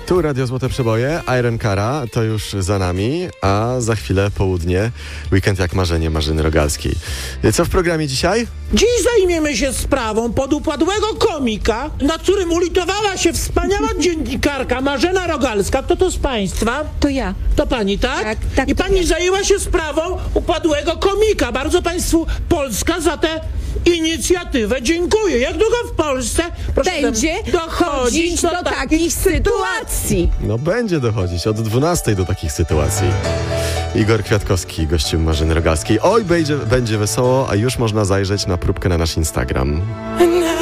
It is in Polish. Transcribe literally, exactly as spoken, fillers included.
Tu Radio Złote Przeboje, Iron Cara, to już za nami, a za chwilę południe, weekend jak marzenie Marzyny Rogalskiej. Co w programie dzisiaj? Dziś zajmiemy się sprawą podupadłego komika, nad którym ulitowała się wspaniała dziennikarka Marzena Rogalska. Kto to z państwa? To ja. To pani, tak? Tak, tak, I to pani ja. zajęła się sprawą upadłego komika. Bardzo państwu Polska za tę inicjatywę dziękuję. Jak długo w Polsce proszę Będzie dochodzić do ta- takich sytuacji. No będzie dochodzić od dwunastej do takich sytuacji. Igor Kwiatkowski, gościem Marzyny Rogalskiej. Oj, będzie, będzie wesoło, a już można zajrzeć na próbkę na nasz Instagram.